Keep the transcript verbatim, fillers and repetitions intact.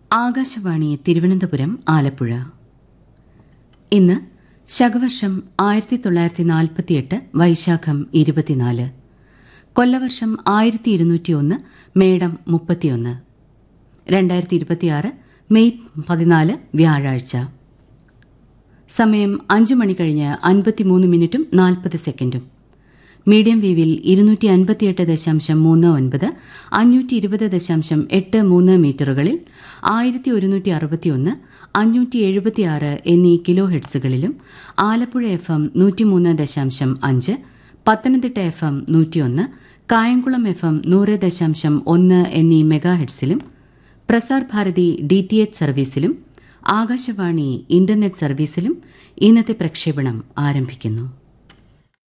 ആകാശവാണി തിരുവനന്തപുരം ആലപ്പുഴ. ഇന്ന് ശകവർഷം ആയിരത്തി തൊള്ളായിരത്തി നാൽപ്പത്തിയെട്ട് വൈശാഖം ഇരുപത്തിനാല്, കൊല്ലവർഷം ആയിരത്തി ഇരുന്നൂറ്റി ഒന്ന് മേടം മുപ്പത്തിയൊന്ന്, രണ്ടായിരത്തി ഇരുപത്തിയാറ് മെയ് പതിനാല് വ്യാഴാഴ്ച. സമയം അഞ്ച് മണി കഴിഞ്ഞ് അൻപത്തിമൂന്ന് മിനിറ്റും നാൽപ്പത് സെക്കൻഡും. മീഡിയം വേവിൽ ഇരുന്നൂറ്റി അൻപത്തിയെട്ട് ദശാംശം മൂന്ന് ഒൻപത്, അഞ്ഞൂറ്റി ഇരുപത് ദശാംശം എട്ട് മൂന്ന് മീറ്ററുകളിൽ ആയിരത്തി ഒരുന്നൂറ്റി അറുപത്തിയൊന്ന്, അഞ്ഞൂറ്റി എഴുപത്തിയാറ് എന്നീ കിലോ ഹെഡ്സുകളിലും, ആലപ്പുഴ എഫ് എം നൂറ്റിമൂന്ന് ദശാംശം അഞ്ച്, പത്തനംതിട്ട എഫ് എം നൂറ്റിയൊന്ന്, കായംകുളം എഫ് എം നൂറ് ദശാംശം ഒന്ന് എന്നീ mega ഹെഡ്സിലും, Prasar Bharati D T H സർവീസിലും, Akashvani internet സർവീസിലും ഇന്നത്തെ പ്രക്ഷേപണം ആരംഭിക്കുന്നു.